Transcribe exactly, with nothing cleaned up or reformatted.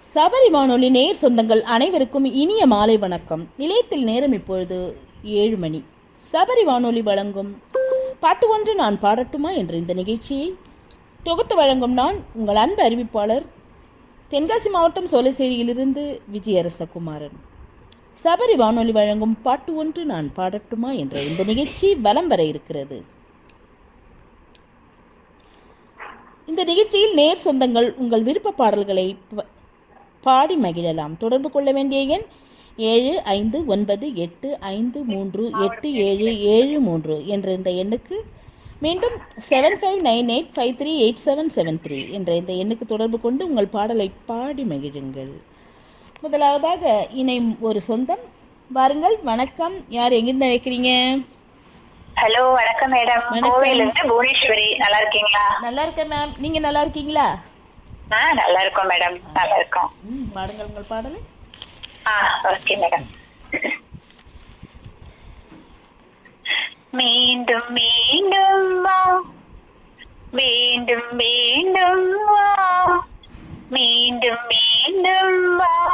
சபரி வானொலி நேர் சொந்தங்கள் அனைவருக்கும் இனிய மாலை வணக்கம். நிலையத்தில் நேரம் இப்பொழுது ஏழு மணி. சபரி வானொலி வழங்கும் பாட்டு ஒன்று நான் பாடட்டுமா என்ற இந்த நிகழ்ச்சியை தொகுத்து வழங்கும் நான் உங்கள் அன்பு அறிவிப்பாளர் தென்காசி மாவட்டம் சோலைசேரியிலிருந்து விஜயரசகுமாரன். சபரி வானொலி வழங்கும் பாட்டு ஒன்று நான் பாடட்டுமா என்ற இந்த நிகழ்ச்சி வலம் வர இருக்கிறது. இந்த நிகழ்ச்சியில் நேர் சொந்தங்கள் உங்கள் விருப்ப பாடல்களை பாடி மகிழலாம். தொடர்பு கொள்ள வேண்டிய எண் ஏழு ஐந்து ஒன்பது எட்டு ஐந்து மூன்று எட்டு ஏழு ஏழு மூன்று என்ற இந்த எண்ணுக்கு, மீண்டும் seven five nine eight five three eight seven seven three என்ற இந்த எண்ணுக்கு தொடர்பு கொண்டு உங்கள் பாடலை பாடி மகிழுங்கள். முதலாவதாக இணையும் ஒரு சொந்தம். வாருங்கள். வணக்கம். யார் எங்கிருந்து நினைக்கிறீங்க? ஹலோ, வணக்கம் மேடம். கோவையிலிருந்து புவனேஸ்வரி. நல்லா இருக்கீங்களா? நல்லா இருக்கேன் மேம். நீங்க நல்லா இருக்கீங்களா? ஆ, நல்லா இருக்கோம் மேடம். நல்லா இருக்கோம். பாடுங்கள் உங்கள் பாடலை. ஆ, ஓகே மேடம். மீண்டும் மீண்டும் வா, மீண்டும் மீண்டும் வா, மீண்டும் மீண்டும் வா,